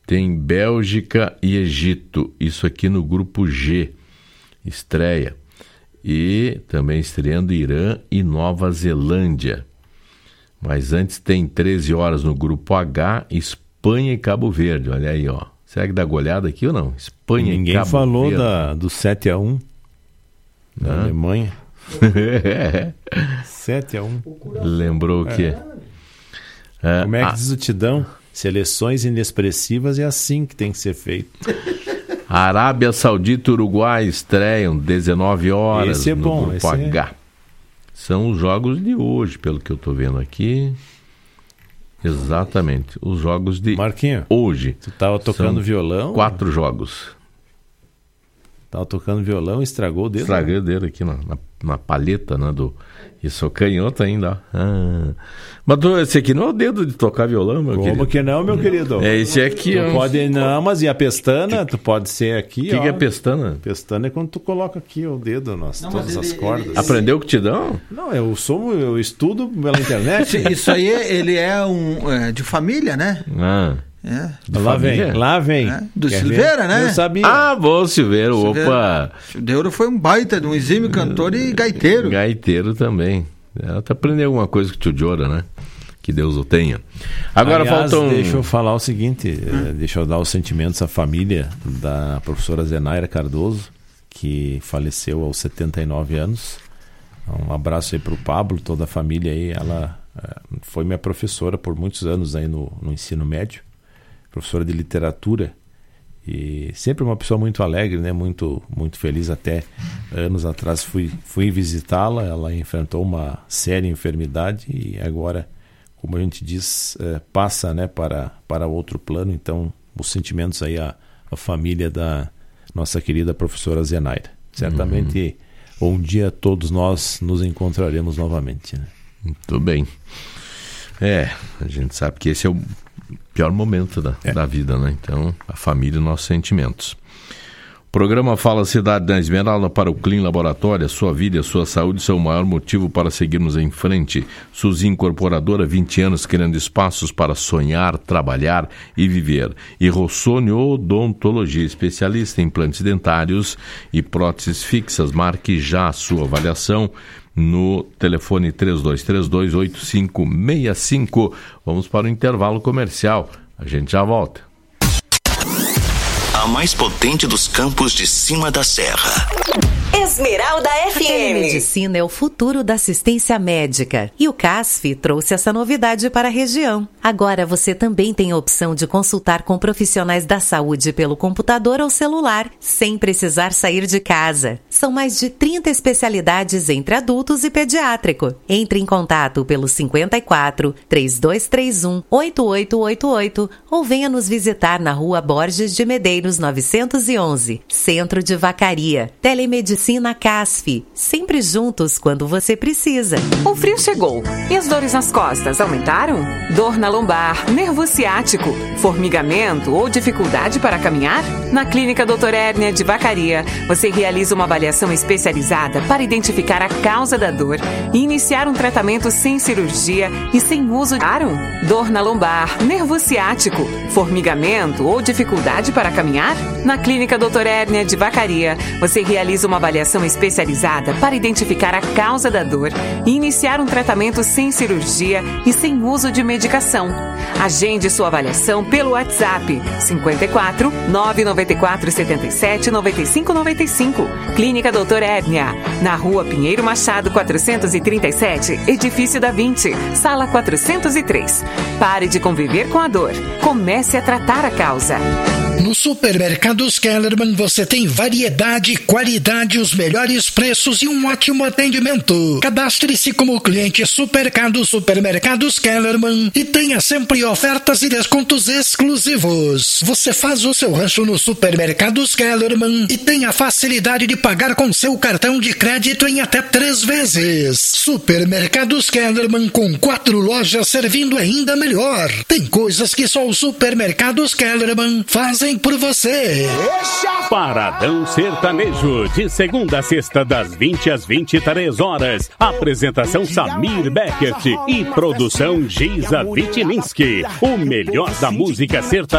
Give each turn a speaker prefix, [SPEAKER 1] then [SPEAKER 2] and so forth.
[SPEAKER 1] Tem Bélgica e Egito, isso aqui no grupo G, estreia. E também estreando Irã e Nova Zelândia. Mas antes tem 13 horas no grupo H, Espanha e Cabo Verde, olha aí, ó. Será que dá goleada aqui ou não? Espanha
[SPEAKER 2] Ninguém
[SPEAKER 1] e Cabo
[SPEAKER 2] falou
[SPEAKER 1] Verde.
[SPEAKER 2] do 7-1 da Alemanha. 7-1.
[SPEAKER 1] Lembrou o quê?
[SPEAKER 2] Como é que diz o Tidão? Seleções inexpressivas é assim que tem que ser feito.
[SPEAKER 1] Arábia Saudita e Uruguai estreiam 19 horas
[SPEAKER 2] esse é
[SPEAKER 1] no
[SPEAKER 2] bom,
[SPEAKER 1] grupo H. São os jogos de hoje, pelo que eu estou vendo aqui. Exatamente, os jogos de
[SPEAKER 2] Marquinho,
[SPEAKER 1] hoje.
[SPEAKER 2] tu estava tocando violão?
[SPEAKER 1] 4 jogos.
[SPEAKER 2] Tava tocando violão e estragou o dedo?
[SPEAKER 1] Estraguei o dedo aqui na palheta, né, e sou canhoto ainda, ó. Mas esse aqui não é o dedo de tocar violão, meu querido.
[SPEAKER 2] Como que não, meu querido?
[SPEAKER 1] É esse aqui, ó.
[SPEAKER 2] Pode não, mas e a pestana? Tu pode ser aqui,
[SPEAKER 1] ó. O que é pestana?
[SPEAKER 2] Pestana é quando tu coloca aqui o dedo, todas as cordas.
[SPEAKER 1] Aprendeu o que te dão?
[SPEAKER 2] Não, eu estudo pela internet.
[SPEAKER 3] Isso aí, ele é de família, né?
[SPEAKER 2] Lá vem.
[SPEAKER 3] Do Silveira, né?
[SPEAKER 2] Eu sabia.
[SPEAKER 1] Bom, Silveira, opa.
[SPEAKER 3] Silveira foi um baita de um exímio cantor e gaiteiro.
[SPEAKER 1] Gaiteiro também. Até aprender alguma coisa que o tio Jora, né? Que Deus o tenha. Agora faltam...
[SPEAKER 2] Deixa eu falar o seguinte, deixa eu dar os sentimentos à família da professora Zenaira Cardoso, que faleceu aos 79 anos. Um abraço aí para o Pablo, toda a família aí. Ela foi minha professora por muitos anos aí no ensino médio. Professora de literatura e sempre uma pessoa muito alegre, né? Muito, muito feliz. Até anos atrás fui visitá-la, ela enfrentou uma séria enfermidade e agora, como a gente diz, passa, né, para outro plano. Então, os sentimentos aí à família da nossa querida professora Zenaira. Certamente um dia todos nós nos encontraremos novamente, né?
[SPEAKER 1] Muito bem. A gente sabe que esse é o pior momento da vida, né? Então, a família e nossos sentimentos. O programa Fala Cidade da Esmeralda para o Clean Laboratório. A sua vida e a sua saúde são o maior motivo para seguirmos em frente. Suzy Incorporadora, 20 anos criando espaços para sonhar, trabalhar e viver. E Rossoni Odontologia, especialista em implantes dentários e próteses fixas. Marque já a sua avaliação no telefone 3232-8565. Vamos para o intervalo comercial. A gente já volta.
[SPEAKER 4] A mais potente dos campos de cima da serra.
[SPEAKER 5] Esmeralda FM. A telemedicina é o futuro da assistência médica. E o CASF trouxe essa novidade para a região. Agora você também tem a opção de consultar com profissionais da saúde pelo computador ou celular, sem precisar sair de casa. São mais de 30 especialidades entre adultos e pediátrico. Entre em contato pelo 54 3231 8888 ou venha nos visitar na Rua Borges de Medeiros 911, Centro de Vacaria. Telemedicina CASF, sempre juntos quando você precisa.
[SPEAKER 6] O frio chegou e as dores nas costas aumentaram? Dor na lombar, nervo ciático, formigamento ou dificuldade para caminhar? Na Clínica Dr. Hérnia de Vacaria, você realiza uma avaliação especializada para identificar a causa da dor e iniciar um tratamento sem cirurgia e sem uso de dor na lombar, nervo ciático, formigamento ou dificuldade para caminhar? Na Clínica Dr. Hérnia de Vacaria, você realiza uma avaliação especializada para identificar a causa da dor e iniciar um tratamento sem cirurgia e sem uso de medicação. Agende sua avaliação pelo WhatsApp 54 994 77 95 95. Clínica Dr. Hérnia, na Rua Pinheiro Machado 437, Edifício da 20, Sala 403. Pare de conviver com a dor. Comece a tratar a causa.
[SPEAKER 7] No Supermercados Kellerman você tem variedade, qualidade, os melhores preços e um ótimo atendimento. Cadastre-se como cliente Supermercados Kellerman e tenha sempre ofertas e descontos exclusivos. Você faz o seu rancho no Supermercados Kellerman e tem a facilidade de pagar com seu cartão de crédito em até 3 vezes. Supermercados Kellerman, com 4 lojas servindo ainda melhor. Tem coisas que só o Supermercados Kellerman fazem por você.
[SPEAKER 8] Paradão Sertanejo, de segunda a sexta, das 20 às 23 horas. Apresentação Samir Beckert e produção Giza Vitininski. O melhor da música sertaneja